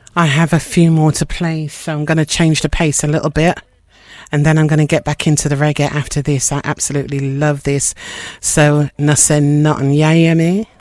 I have a few more to play, so I'm going to change the pace a little bit. And then I'm going to get back into the reggae after this. I absolutely love this. So, Nase Nothing, yeah, me?